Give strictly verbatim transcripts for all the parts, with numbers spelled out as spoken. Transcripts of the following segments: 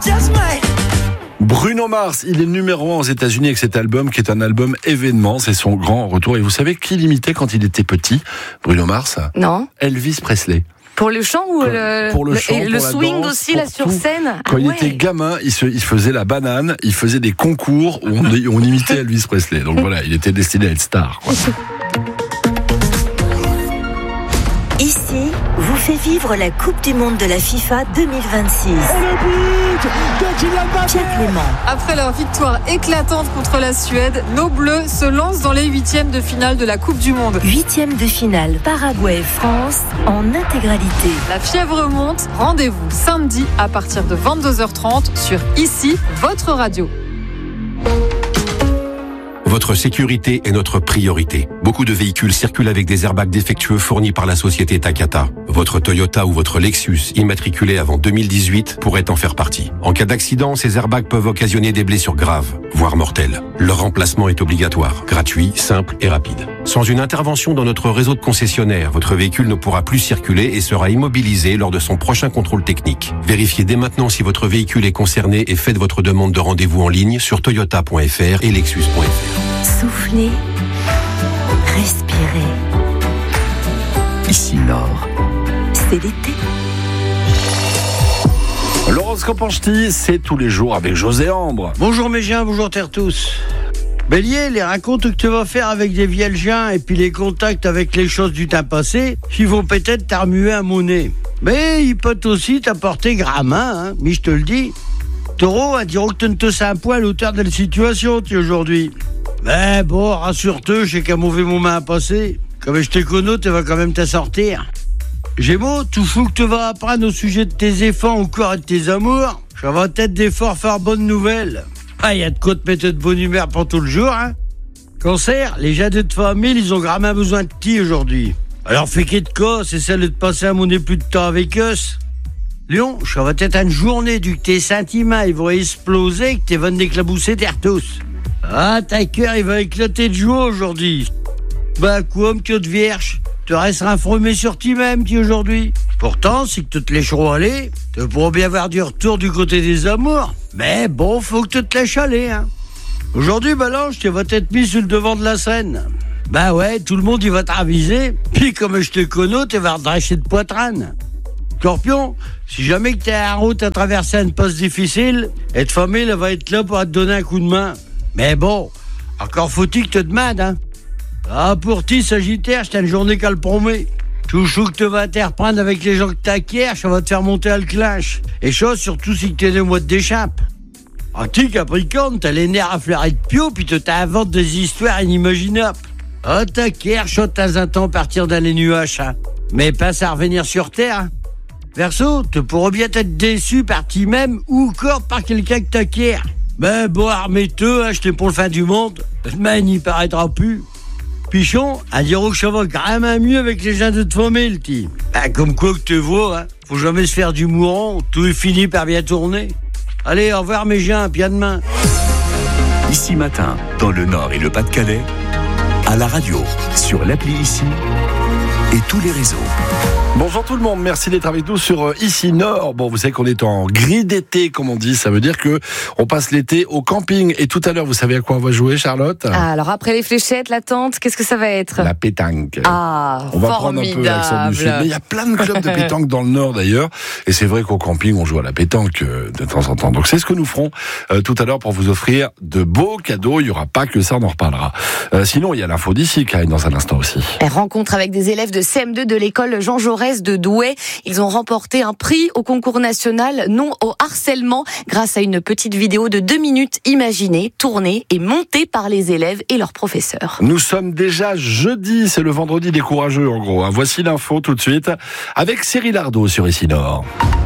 just might. Bruno Mars, il est numéro un aux États-Unis avec cet album qui est un album événement. C'est son grand retour. Et vous savez qui l'imitait quand il était petit, Bruno Mars? Non. Elvis Presley. Pour le chant ou le, pour le, chant, et pour le la swing danse, aussi là sur tout. scène. Quand ah il ouais. était gamin, il, se, il faisait la banane, il faisait des concours où on, on imitait Elvis Presley. Donc voilà, il était destiné à être star, quoi. Ici, vous fait vivre la Coupe du Monde de la FIFA deux mille vingt-six. Et le but de Kylian Mbappé. Pierre Clément. Après leur victoire éclatante contre la Suède, nos Bleus se lancent dans les huitièmes de finale de la Coupe du Monde. Huitième de finale, Paraguay-France en intégralité. La fièvre monte, rendez-vous samedi à partir de vingt-deux heures trente sur Ici, votre radio. Votre sécurité est notre priorité. Beaucoup de véhicules circulent avec des airbags défectueux fournis par la société Takata. Votre Toyota ou votre Lexus, immatriculé avant deux mille dix-huit, pourrait en faire partie. En cas d'accident, ces airbags peuvent occasionner des blessures graves, voire mortelles. Leur remplacement est obligatoire, gratuit, simple et rapide. Sans une intervention dans notre réseau de concessionnaires, votre véhicule ne pourra plus circuler et sera immobilisé lors de son prochain contrôle technique. Vérifiez dès maintenant si votre véhicule est concerné et faites votre demande de rendez-vous en ligne sur toyota point f r et lexus point f r. Soufflez, respirez. Ici Nord. C'est l'été. L'horoscope en ch'ti, c'est tous les jours avec José Ambre. Bonjour mes gens, bonjour terre tous. Bélier, les racontes que tu vas faire avec des viergiens et puis les contacts avec les choses du temps passé, ils vont peut-être t'armuer un monnaie. Mais ils peuvent aussi t'apporter gramin, hein, mais je te le dis. Taureau, hein, diront que tu ne te sais un point à l'auteur de la situation, tu aujourd'hui. Mais bon, rassure-toi, j'ai qu'un mauvais moment à passer. Comme je te connais, tu vas quand même t'en sortir. Gémeaux, tout fou que tu vas apprendre au sujet de tes efforts ou encore de tes amours, ça va être des fort fort bonnes nouvelles. Ah, y a de quoi te mettre de bonne humeur pour tout le jour, hein. Cancer, les gens de ta famille, ils ont grandement besoin de ti aujourd'hui. Alors fais qu'est de quoi, c'est celle de te passer un monnaie plus de temps avec eux. Lion, ça va être une journée du que tes sentiments ils vont exploser, que tes vannes d'éclabousser terre tous. Ah, ta cœur, il va éclater de joie aujourd'hui. Bah, quoi, que de vierge, te resteras informé sur toi-même, tu, aujourd'hui. Pourtant, si que tu te lècheras aller, tu pourras bien avoir du retour du côté des amours. Mais bon, faut que tu te lèches aller, hein. Aujourd'hui, Balanche, tu vas t'être mis sur le devant de la scène. Bah ouais, tout le monde, il va te raviser. Puis, comme je te connais, tu vas redresser de poitrine. Scorpion, si jamais que t'es en route à traverser une passe difficile, et ta famille, elle va être là pour te donner un coup de main. Mais bon, encore faut-il que te demande, hein. Ah, pour ti, Sagittaire, c'est une journée qu'elle promet. Tout chou que tu vas t'reprendre avec les gens que t'acquiers, ça va te faire monter à le clinch. Et chose, surtout si t'es des mois d'échappe. Ah, ti, Capricorne, t'as les nerfs à fleurer de pio, puis tu t'inventes des histoires inimaginables. Ah, t'acquiers, chaud de temps en temps partir dans les nuages, hein. Mais pas à revenir sur Terre. Verseau, tu pourras bien être déçu par ti-même ou encore par quelqu'un que t'acquiers. Ben bon, armez-toi, hein, j'étais pour le fin du monde. Mais il n'y paraîtra plus. Pichon, à dire que ça va quand même mieux avec les gens de ta famille, ti. Ben, comme quoi que tu vois, hein, faut jamais se faire du mourant, tout est fini par bien tourner. Allez, au revoir mes gens, puis à demain. Ici Matin, dans le Nord et le Pas-de-Calais, à la radio, sur l'appli Ici et tous les réseaux. Bonjour tout le monde, merci d'être avec nous sur euh, Ici Nord. Bon, vous savez qu'on est en gris d'été, comme on dit. Ça veut dire que on passe l'été au camping. Et tout à l'heure, vous savez à quoi on va jouer, Charlotte ? Ah, alors après les fléchettes, la tente, qu'est-ce que ça va être ? La pétanque. Ah, on va formidable. prendre un peu l'accent du sud. Mais il y a plein de clubs de pétanque dans le Nord d'ailleurs. Et c'est vrai qu'au camping, on joue à la pétanque euh, de temps en temps. Donc c'est ce que nous ferons euh, tout à l'heure pour vous offrir de beaux cadeaux. Il n'y aura pas que ça, on en reparlera. Euh, sinon, il y a l'info d'ici qui arrive dans un instant aussi. Rencontre avec des élèves de C M deux de l'école Jean Jaurès de Douai. Ils ont remporté un prix au concours national Non au harcèlement grâce à une petite vidéo de deux minutes imaginée, tournée et montée par les élèves et leurs professeurs. Nous sommes déjà jeudi, c'est le vendredi des courageux en gros. Voici l'info tout de suite avec Cyril Ardo sur Ici Nord.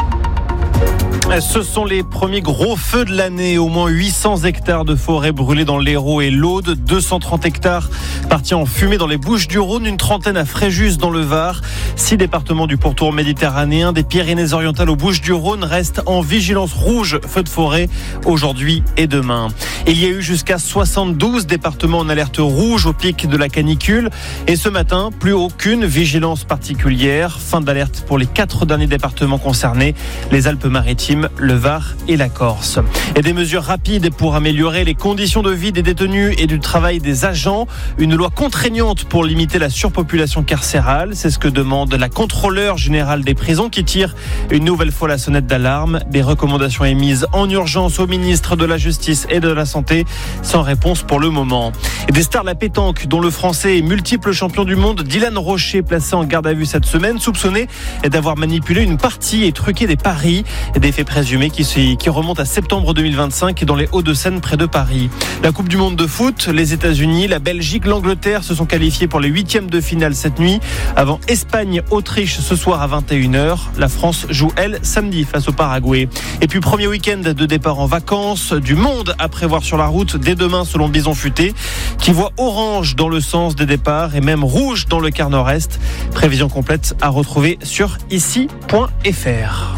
Ce sont les premiers gros feux de l'année. Au moins huit cents hectares de forêt brûlés dans l'Hérault et l'Aude, deux cent trente hectares partis en fumée dans les Bouches-du-Rhône, une trentaine à Fréjus dans le Var. Six départements du pourtour méditerranéen, des Pyrénées-Orientales aux Bouches-du-Rhône restent en vigilance rouge feu de forêt aujourd'hui et demain. Il y a eu jusqu'à soixante-douze départements en alerte rouge au pic de la canicule. Et ce matin, plus aucune vigilance particulière. Fin d'alerte pour les quatre derniers départements concernés. Les Alpes-Maritimes, Maritime, le Var et la Corse. Et des mesures rapides pour améliorer les conditions de vie des détenus et du travail des agents. Une loi contraignante pour limiter la surpopulation carcérale. C'est ce que demande la contrôleure générale des prisons qui tire une nouvelle fois la sonnette d'alarme. Des recommandations émises en urgence au ministre de la Justice et de la Santé, sans réponse pour le moment. Et des stars de la pétanque, dont le Français et multiple champion du monde Dylan Rocher, placé en garde à vue cette semaine, soupçonné d'avoir manipulé une partie et truqué des paris. Des faits présumés qui, qui remontent à septembre deux mille vingt-cinq dans les Hauts-de-Seine près de Paris. La Coupe du Monde de foot, les États-Unis, la Belgique, l'Angleterre se sont qualifiés pour les huitièmes de finale cette nuit. Avant Espagne-Autriche ce soir à vingt et une heures. La France joue, elle, samedi face au Paraguay. Et puis premier week-end de départ en vacances, du monde à prévoir sur la route dès demain selon Bison Futé, qui voit orange dans le sens des départs et même rouge dans le quart nord-est. Prévision complète à retrouver sur ici point f r.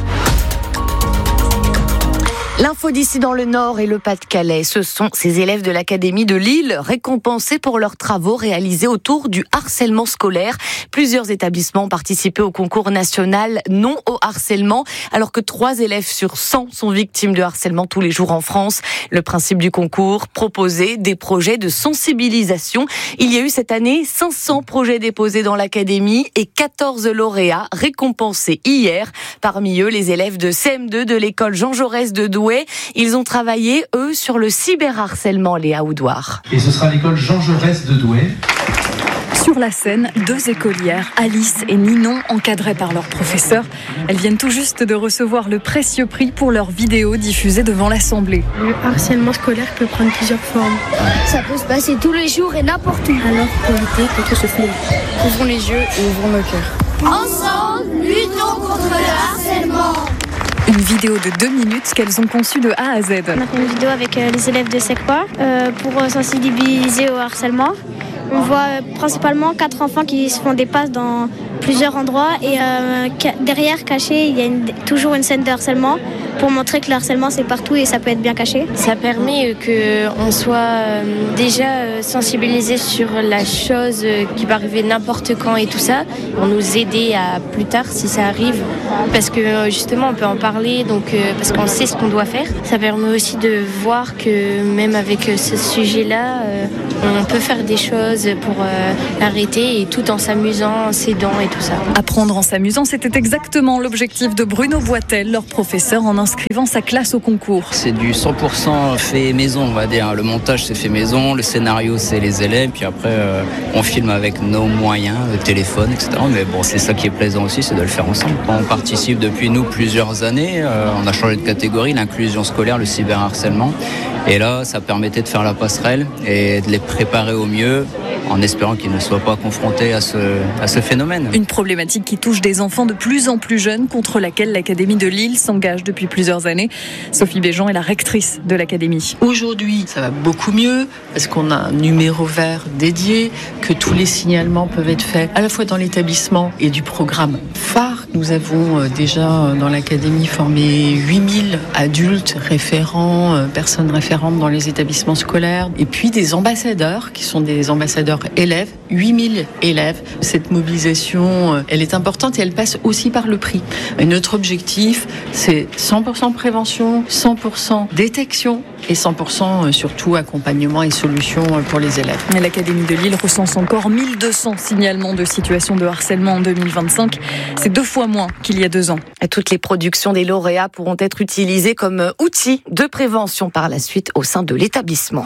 L'info d'ici dans le Nord et le Pas-de-Calais, ce sont ces élèves de l'Académie de Lille récompensés pour leurs travaux réalisés autour du harcèlement scolaire. Plusieurs établissements ont participé au concours national non au harcèlement, alors que trois élèves sur cent sont victimes de harcèlement tous les jours en France. Le principe du concours, proposer des projets de sensibilisation. Il y a eu cette année cinq cents projets déposés dans l'Académie et quatorze lauréats récompensés hier. Parmi eux, les élèves de C M deux de l'école Jean Jaurès de Douai. Ils ont travaillé, eux, sur le cyberharcèlement, Léa Oudouard. Et ce sera l'école Jean Jaurès de Douai. Sur la scène, deux écolières, Alice et Ninon, encadrées par leur professeur. Elles viennent tout juste de recevoir le précieux prix pour leur vidéo diffusée devant l'Assemblée. Le harcèlement scolaire peut prendre plusieurs formes. Ça peut se passer tous les jours et n'importe où. Alors, pour lutter contre ce fléau, ouvrons les yeux et ouvrons nos cœurs. Ensemble, luttons contre le harcèlement. Une vidéo de deux minutes qu'elles ont conçue de A à Z. On a fait une vidéo avec euh, les élèves de SECPA euh, pour sensibiliser au harcèlement. On voit euh, principalement quatre enfants qui se font des passes dans plusieurs endroits et euh, ca- derrière, caché, il y a une, toujours une scène de harcèlement pour montrer que le harcèlement c'est partout et ça peut être bien caché. Ça permet euh, qu'on soit euh, déjà euh, sensibilisé sur la chose euh, qui peut arriver n'importe quand et tout ça, pour nous aider à plus tard si ça arrive, parce que euh, justement on peut en parler, donc euh, parce qu'on sait ce qu'on doit faire. Ça permet aussi de voir que même avec euh, ce sujet-là, euh, on peut faire des choses pour euh, l'arrêter et tout en s'amusant, en s'aidant et tout ça. Apprendre en s'amusant, c'était exactement l'objectif de Bruno Boitel, leur professeur, en inscrivant sa classe au concours. C'est du cent pour cent fait maison, on va dire. Le montage, c'est fait maison, le scénario, c'est les élèves, puis après, euh, on filme avec nos moyens, le téléphone, et cetera. Mais bon, c'est ça qui est plaisant aussi, c'est de le faire ensemble. On participe depuis nous plusieurs années, euh, on a changé de catégorie, l'inclusion scolaire, le cyberharcèlement. Et là, ça permettait de faire la passerelle et de les préparer au mieux, en espérant qu'ils ne soient pas confrontés à ce, à ce phénomène. Une problématique qui touche des enfants de plus en plus jeunes, contre laquelle l'Académie de Lille s'engage depuis plusieurs années. Sophie Béjean est la rectrice de l'Académie. Aujourd'hui, ça va beaucoup mieux, parce qu'on a un numéro vert dédié, que tous les signalements peuvent être faits, à la fois dans l'établissement et du programme phare. Nous avons déjà dans l'Académie formé huit mille adultes référents, personnes référentes dans les établissements scolaires, et puis des ambassadeurs, qui sont des ambassadeurs élèves, huit mille élèves. Cette mobilisation, elle est importante et elle passe aussi par le prix. Et notre objectif, c'est cent pour cent prévention, cent pour cent détection et cent pour cent surtout accompagnement et solutions pour les élèves. Mais l'Académie de Lille recense encore mille deux cents signalements de situations de harcèlement en deux mille vingt-cinq. C'est deux fois moins qu'il y a deux ans. Et toutes les productions des lauréats pourront être utilisées comme outils de prévention par la suite au sein de l'établissement.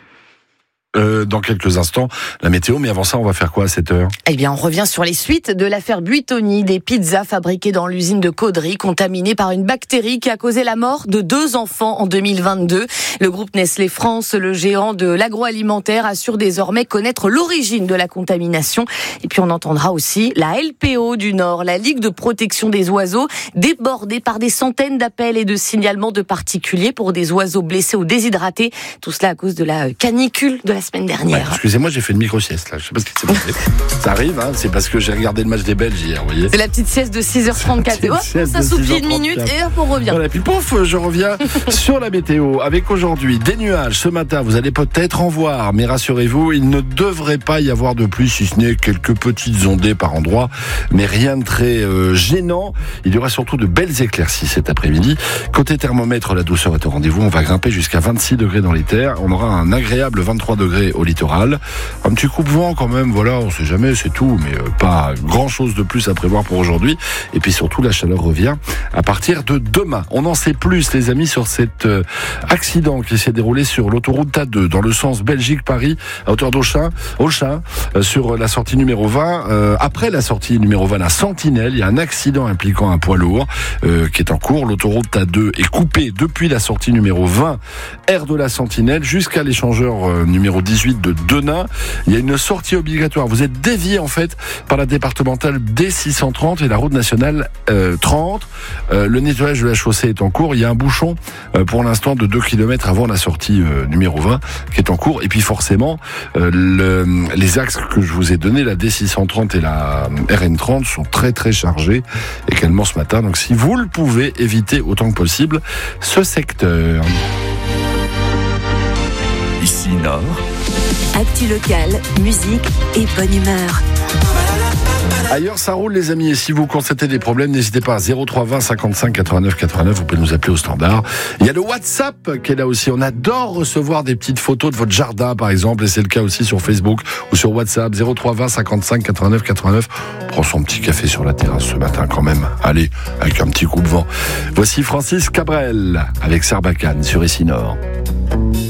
Euh, dans quelques instants, la météo, mais avant ça, on va faire quoi à cette heure ? Eh bien, on revient sur les suites de l'affaire Buitoni, des pizzas fabriquées dans l'usine de Caudry, contaminées par une bactérie qui a causé la mort de deux enfants en deux mille vingt-deux. Le groupe Nestlé France, le géant de l'agroalimentaire, assure désormais connaître l'origine de la contamination. Et puis, on entendra aussi la L P O du Nord, la Ligue de protection des oiseaux, débordée par des centaines d'appels et de signalements de particuliers pour des oiseaux blessés ou déshydratés. Tout cela à cause de la canicule de la semaine dernière. Ouais, excusez-moi, j'ai fait une micro-sieste là. Je sais pas ce qui s'est passé. Ça arrive, hein, c'est parce que j'ai regardé le match des Belges hier, vous voyez. C'est la petite sieste de six heures trente-quatre. Et hop, on s'assouplit une minute et hop, on revient. Voilà, et puis pouf, je reviens sur la météo avec aujourd'hui des nuages. Ce matin, vous allez peut-être en voir, mais rassurez-vous, il ne devrait pas y avoir de pluie, si ce n'est quelques petites ondées par endroits, mais rien de très euh, gênant. Il y aura surtout de belles éclaircies cet après-midi. Côté thermomètre, la douceur est au rendez-vous. On va grimper jusqu'à vingt-six degrés dans les terres. On aura un agréable vingt-trois degrés au littoral. Un petit coupe-vent quand même, voilà, on sait jamais, c'est tout, mais euh, pas grand-chose de plus à prévoir pour aujourd'hui. Et puis surtout, la chaleur revient à partir de demain. On en sait plus, les amis, sur cet euh, accident qui s'est déroulé sur l'autoroute A deux, dans le sens Belgique-Paris, à hauteur d'Auchin, Auchin, euh, sur la sortie numéro vingt. Euh, après la sortie numéro vingt, la Sentinelle, il y a un accident impliquant un poids lourd euh, qui est en cours. L'autoroute A deux est coupée depuis la sortie numéro vingt, aire de la Sentinelle, jusqu'à l'échangeur euh, numéro dix-huit de Denain. Il y a une sortie obligatoire. Vous êtes dévié en fait par la départementale D six cent trente et la route nationale euh, trente. Euh, le nettoyage de la chaussée est en cours. Il y a un bouchon euh, pour l'instant de deux kilomètres avant la sortie euh, numéro vingt qui est en cours. Et puis forcément, euh, le, les axes que je vous ai donnés, la D six cent trente et la R N trente, sont très très chargés également ce matin. Donc si vous le pouvez, évitez autant que possible ce secteur. Ici Nord. Actu locale, musique et bonne humeur. Ailleurs, ça roule, les amis. Et si vous constatez des problèmes, n'hésitez pas à zéro trois vingt cinquante-cinq quatre-vingt-neuf quatre-vingt-neuf. Vous pouvez nous appeler au standard. Il y a le WhatsApp qui est là aussi. On adore recevoir des petites photos de votre jardin, par exemple. Et c'est le cas aussi sur Facebook ou sur WhatsApp. zéro trois vingt cinquante-cinq quatre-vingt-neuf quatre-vingt-neuf. On prend son petit café sur la terrasse ce matin quand même. Allez, avec un petit coup de vent. Voici Francis Cabrel avec Sarbacane sur Ici Nord.